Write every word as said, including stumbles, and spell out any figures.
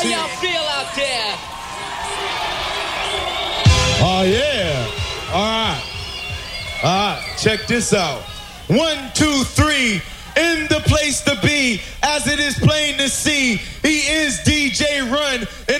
y'all feel out there? Oh, yeah. All right. All right. Check this out. One, two, three. In the place to